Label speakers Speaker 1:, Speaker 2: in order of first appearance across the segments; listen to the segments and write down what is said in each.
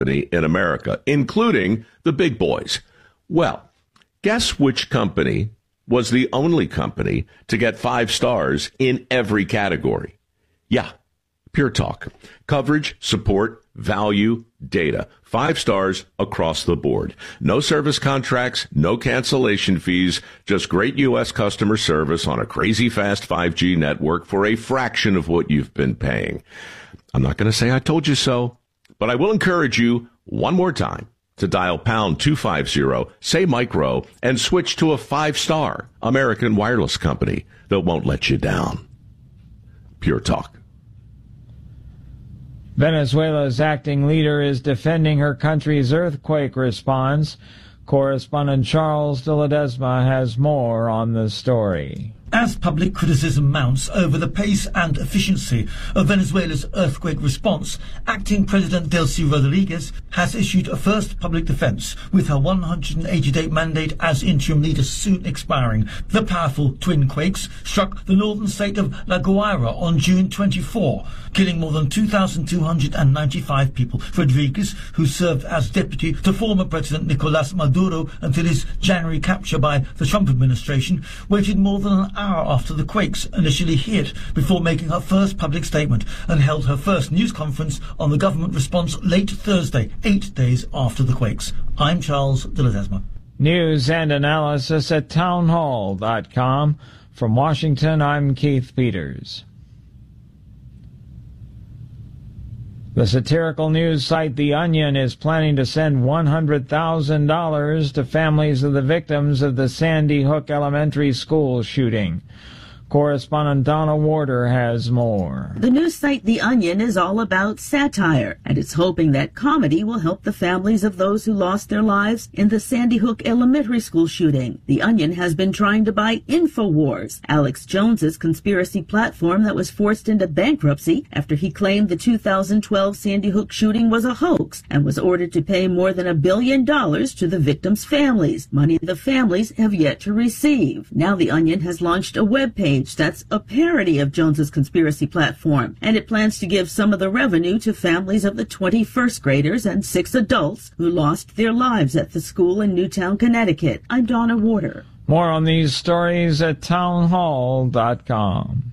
Speaker 1: in America, including the big boys. Well, guess which company was the only company to get 5 stars in every category? Yeah, Pure Talk. Coverage, support, value, data. 5 stars across the board. No service contracts, no cancellation fees, just great U.S. customer service on a crazy fast 5G network for a fraction of what you've been paying. I'm not going to say I told you so, but I will encourage you one more time to dial pound 250, say micro, and switch to a 5-star American wireless company that won't let you down. Pure Talk.
Speaker 2: Venezuela's acting leader is defending her country's earthquake response. Correspondent Charles de Ledesma has more on the story.
Speaker 3: As public criticism mounts over the pace and efficiency of Venezuela's earthquake response, acting President Delcy Rodriguez has issued a first public defense, with her 180-day mandate as interim leader soon expiring. The powerful twin quakes struck the northern state of La Guaira on June 24, killing more than 2,295 people. Rodriguez, who served as deputy to former President Nicolas Maduro until his January capture by the Trump administration, waited more than an hour after the quakes initially hit before making her first public statement, and held her first news conference on the government response late Thursday, 8 days after the quakes. I'm Charles de Ledesma.
Speaker 2: News and analysis at townhall.com. From Washington, I'm Keith Peters. The satirical news site The Onion is planning to send $100,000 to families of the victims of the Sandy Hook Elementary School shooting. Correspondent Donna Warder has more.
Speaker 4: The news site The Onion is all about satire, and it's hoping that comedy will help the families of those who lost their lives in the Sandy Hook Elementary School shooting. The Onion has been trying to buy InfoWars, Alex Jones's conspiracy platform that was forced into bankruptcy after he claimed the 2012 Sandy Hook shooting was a hoax and was ordered to pay more than $1 billion to the victims' families, money the families have yet to receive. Now The Onion has launched a webpage that's a parody of Jones's conspiracy platform, and it plans to give some of the revenue to families of the 20 first graders and 6 adults who lost their lives at the school in Newtown, Connecticut. I'm Donna Warder.
Speaker 2: More on these stories at townhall.com.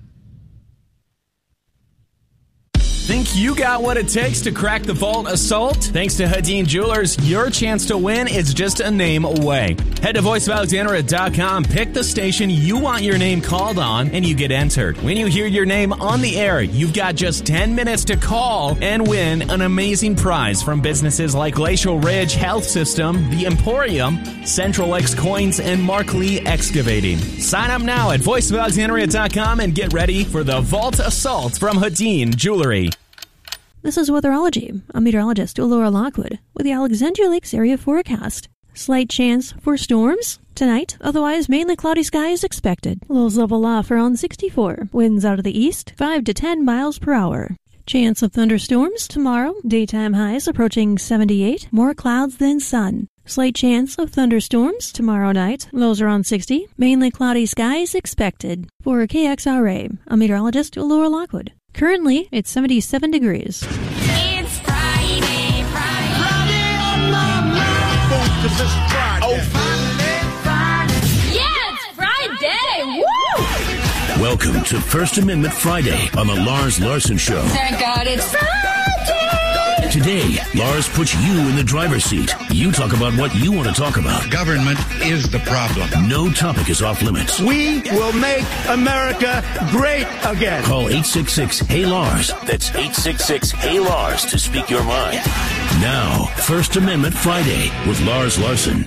Speaker 5: Think you got what it takes to crack the vault assault? Thanks to Hadeen Jewelers, your chance to win is just a name away. Head to voiceofalexandria.com, pick the station you want your name called on, and you get entered. When you hear your name on the air, you've got just 10 minutes to call and win an amazing prize from businesses like Glacial Ridge Health System, The Emporium, Central X Coins, and Mark Lee Excavating. Sign up now at voiceofalexandria.com and get ready for the vault assault from Hadeen Jewelry.
Speaker 6: This is Weatherology. I'm meteorologist Laura Lockwood with the Alexandria Lakes area forecast. Slight chance for storms tonight, otherwise mainly cloudy skies expected. Lows level off around 64. Winds out of the east, 5 to 10 miles per hour. Chance of thunderstorms tomorrow. Daytime highs approaching 78. More clouds than sun. Slight chance of thunderstorms tomorrow night. Lows around 60. Mainly cloudy skies expected. For KXRA, I'm meteorologist Laura Lockwood. Currently, it's 77 degrees.
Speaker 7: It's Friday. Friday on my mind. Oh, Friday. Yeah, it's Friday. Woo!
Speaker 8: Welcome to First Amendment Friday on the Lars Larson Show.
Speaker 7: Thank God it's Friday.
Speaker 8: Today, Lars puts you in the driver's seat. You talk about what you want to talk about.
Speaker 9: Government is the problem.
Speaker 8: No topic is off limits.
Speaker 9: We will make America great again.
Speaker 8: Call 866-HEY-LARS. That's 866-HEY-LARS to speak your mind. Now, First Amendment Friday with Lars Larson.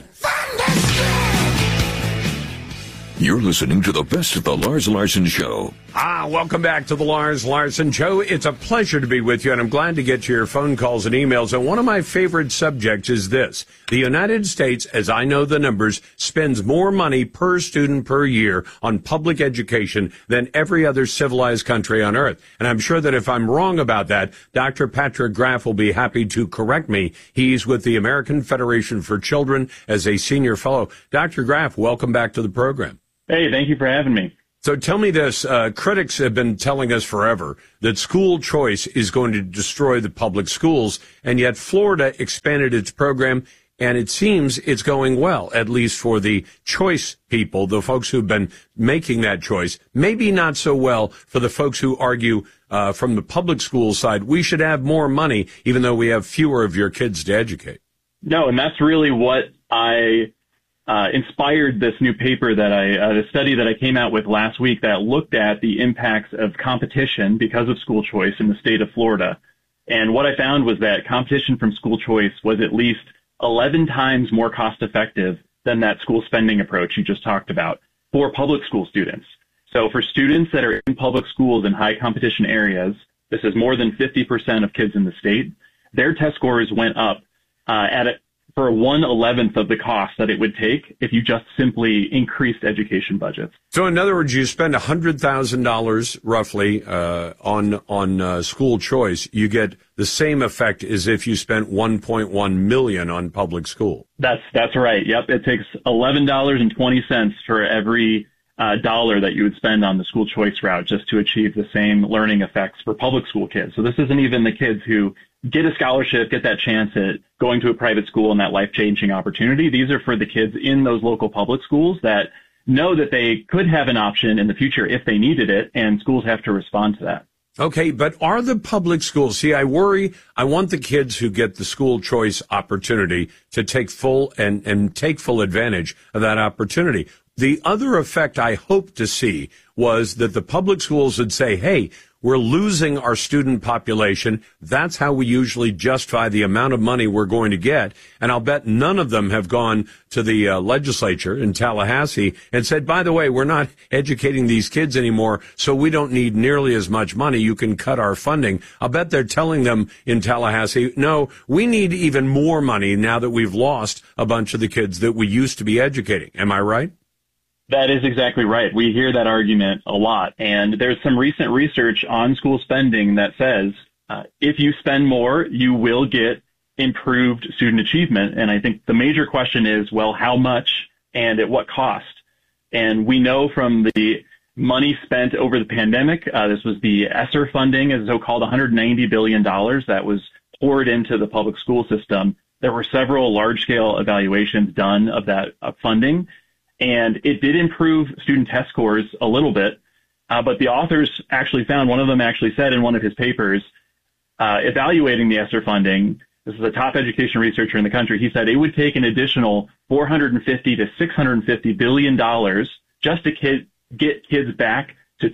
Speaker 8: You're listening to the best of the Lars Larson Show.
Speaker 10: Welcome back to the Lars Larson Show. It's a pleasure to be with you, and I'm glad to get your phone calls and emails. And one of my favorite subjects is this. The United States, as I know the numbers, spends more money per student per year on public education than every other civilized country on earth. And I'm sure that if I'm wrong about that, Dr. Patrick Graff will be happy to correct me. He's with the American Federation for Children as a senior fellow. Dr. Graff, welcome back to the program.
Speaker 11: Hey, thank you for having me.
Speaker 10: So tell me this, critics have been telling us forever that school choice is going to destroy the public schools, and yet Florida expanded its program, and it seems it's going well, at least for the choice people, the folks who've been making that choice. Maybe not so well for the folks who argue from the public school side, we should have more money, even though we have fewer of your kids to educate.
Speaker 11: No, and that's really what I inspired this new paper that the study that I came out with last week that looked at the impacts of competition because of school choice in the state of Florida. And what I found was that competition from school choice was at least 11 times more cost effective than that school spending approach you just talked about for public school students. So for students that are in public schools in high competition areas, this is more than 50% of kids in the state, their test scores went up for 1/11 of the cost that it would take if you just simply increased education budgets.
Speaker 10: So in other words, you spend $100,000 roughly on school choice, you get the same effect as if you spent $1.1 million on public school.
Speaker 11: That's right. Yep, it takes $11.20 for every dollar that you would spend on the school choice route just to achieve the same learning effects for public school kids. So this isn't even the kids who get a scholarship, get that chance at going to a private school and that life-changing opportunity. These are for the kids in those local public schools that know that they could have an option in the future if they needed it, and schools have to respond to that.
Speaker 10: Okay, but are the public schools, see, I worry, I want the kids who get the school choice opportunity to take full and take full advantage of that opportunity. The other effect I hope to see was that the public schools would say, hey, we're losing our student population. That's how we usually justify the amount of money we're going to get. And I'll bet none of them have gone to the legislature in Tallahassee and said, by the way, we're not educating these kids anymore, so we don't need nearly as much money. You can cut our funding. I'll bet they're telling them in Tallahassee, no, we need even more money now that we've lost a bunch of the kids that we used to be educating. Am I right?
Speaker 11: That is exactly right. We hear that argument a lot. And there's some recent research on school spending that says if you spend more, you will get improved student achievement. And I think the major question is, well, how much and at what cost? And we know from the money spent over the pandemic, this was the ESSER funding, as so-called $190 billion that was poured into the public school system. There were several large-scale evaluations done of that funding. And it did improve student test scores a little bit, but the authors actually found, one of them actually said in one of his papers, evaluating the ESSER funding, this is a top education researcher in the country, he said it would take an additional $450 to $650 billion just to get kids back to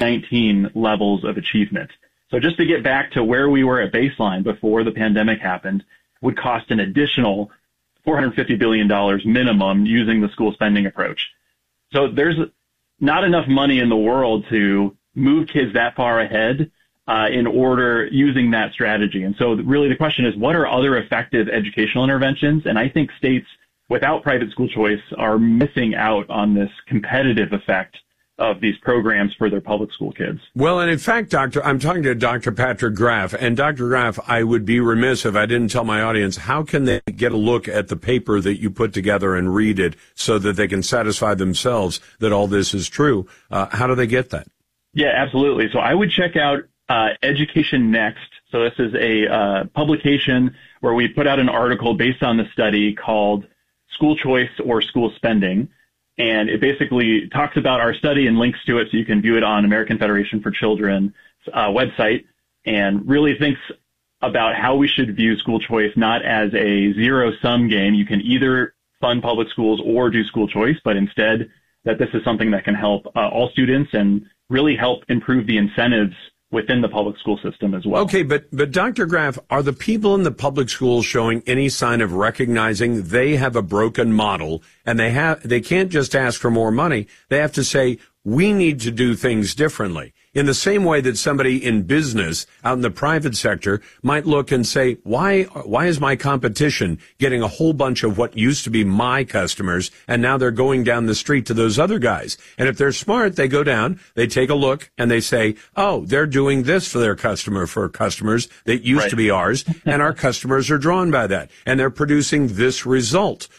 Speaker 11: 2019 levels of achievement. So just to get back to where we were at baseline before the pandemic happened would cost an additional $450 billion minimum using the school spending approach. So there's not enough money in the world to move kids that far ahead in order using that strategy. And so really the question is, what are other effective educational interventions? And I think states without private school choice are missing out on this competitive effect of these programs for their public school kids.
Speaker 10: Well, and in fact, Doctor, I'm talking to Dr. Patrick Graff, and Dr. Graff, I would be remiss if I didn't tell my audience, how can they get a look at the paper that you put together and read it so that they can satisfy themselves that all this is true? How do they get that?
Speaker 11: Yeah, absolutely. So I would check out Education Next. So this is a publication where we put out an article based on the study called School Choice or School Spending. And it basically talks about our study and links to it so you can view it on American Federation for Children's website, and really thinks about how we should view school choice not as a zero-sum game. You can either fund public schools or do school choice, but instead that this is something that can help all students and really help improve the incentives within the public school system as well.
Speaker 10: Okay, but Dr. Graff, are the people in the public schools showing any sign of recognizing they have a broken model, and they can't just ask for more money? They have to say, we need to do things differently. In the same way that somebody in business out in the private sector might look and say, why is my competition getting a whole bunch of what used to be my customers, and now they're going down the street to those other guys? And if they're smart, they go down, they take a look, and they say, oh, they're doing this for customers that used to be ours, and our customers are drawn by that, and they're producing this result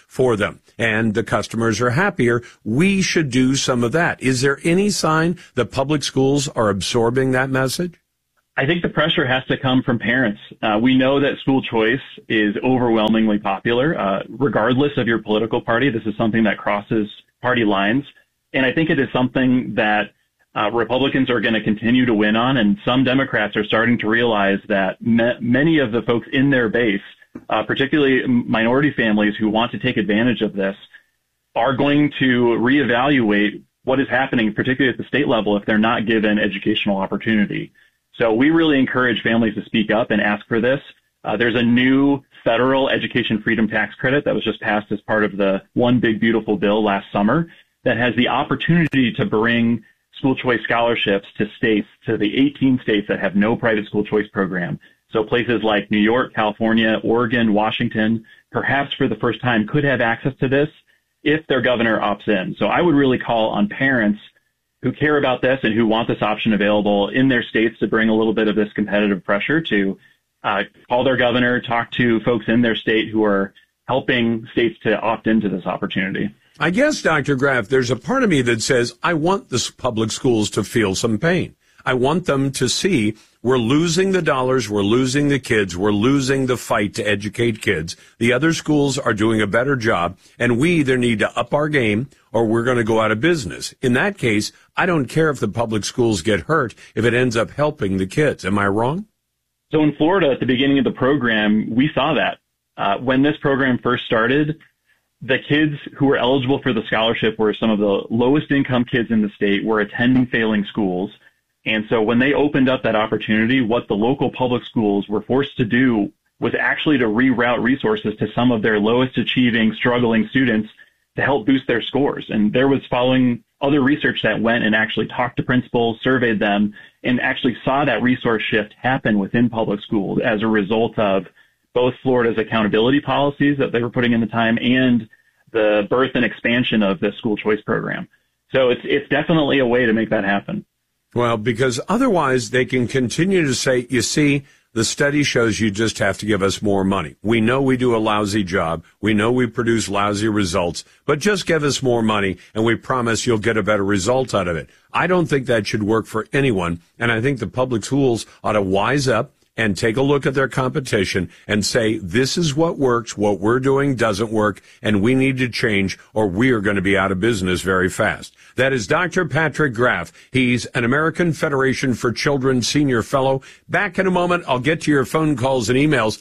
Speaker 10: for them, and the customers are happier. We should do some of that. Is there any sign that public schools are absorbing that message?
Speaker 11: I think the pressure has to come from parents. We know that school choice is overwhelmingly popular, regardless of your political party. This is something that crosses party lines. And I think it is something that Republicans are going to continue to win on. And some Democrats are starting to realize that many of the folks in their base, particularly minority families who want to take advantage of this, are going to reevaluate what is happening, particularly at the state level, if they're not given educational opportunity. So we really encourage families to speak up and ask for this. There's a new federal education freedom tax credit that was just passed as part of the One Big Beautiful Bill last summer that has the opportunity to bring school choice scholarships to states, to the 18 states that have no private school choice program. So places like New York, California, Oregon, Washington, perhaps for the first time could have access to this if their governor opts in. So I would really call on parents who care about this and who want this option available in their states to bring a little bit of this competitive pressure to call their governor, talk to folks in their state who are helping states to opt into this opportunity.
Speaker 10: I guess, Dr. Graff, there's a part of me that says I want the public schools to feel some pain. I want them to see we're losing the dollars, we're losing the kids, we're losing the fight to educate kids. The other schools are doing a better job, and we either need to up our game or we're going to go out of business. In that case, I don't care if the public schools get hurt if it ends up helping the kids. Am I wrong?
Speaker 11: So in Florida, at the beginning of the program, we saw that. When this program first started, the kids who were eligible for the scholarship were some of the lowest income kids in the state, were attending failing schools. And so when they opened up that opportunity, what the local public schools were forced to do was actually to reroute resources to some of their lowest achieving, struggling students to help boost their scores. And there was following other research that went and actually talked to principals, surveyed them, and actually saw that resource shift happen within public schools as a result of both Florida's accountability policies that they were putting in the time and the birth and expansion of the school choice program. So it's definitely a way to make that happen.
Speaker 10: Well, because otherwise they can continue to say, you see, the study shows you just have to give us more money. We know we do a lousy job. We know we produce lousy results, but just give us more money and we promise you'll get a better result out of it. I don't think that should work for anyone. And I think the public schools ought to wise up and take a look at their competition and say, this is what works, what we're doing doesn't work, and we need to change or we are going to be out of business very fast. That is Dr. Patrick Graff. He's an American Federation for Children Senior Fellow. Back in a moment, I'll get to your phone calls and emails.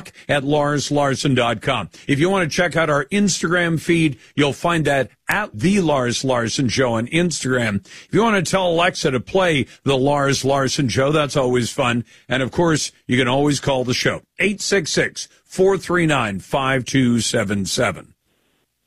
Speaker 10: Talk@LarsLarson.com. If you want to check out our Instagram feed, you'll find that at The Lars Larson Show on Instagram. If you want to tell Alexa to play The Lars Larson Show, that's always fun. And of course, you can always call the show. 866-439-5277.